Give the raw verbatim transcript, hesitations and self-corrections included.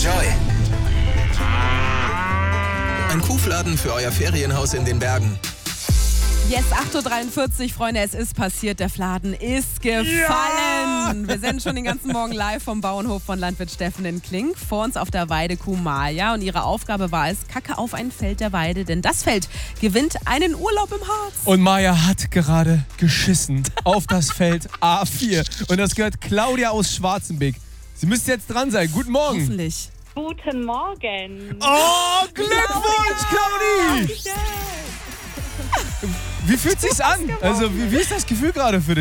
Enjoy. Ein Kuhfladen für euer Ferienhaus in den Bergen. Yes, acht Uhr dreiundvierzig, Freunde, es ist passiert, der Fladen ist gefallen. Ja! Wir senden schon den ganzen Morgen live vom Bauernhof von Landwirt Steffen in Klink. Vor uns auf der Weide Kuh Maja und ihre Aufgabe war es, Kacke auf ein Feld der Weide, denn das Feld gewinnt einen Urlaub im Harz. Und Maja hat gerade geschissen auf das Feld A vier und das gehört Claudia aus Schwarzenbeek. Sie müsste jetzt dran sein. Guten Morgen. Hoffentlich. Guten Morgen. Oh, Glückwunsch, Claudi! Wie fühlt sich's an? Also, wie, wie ist das Gefühl gerade für dich?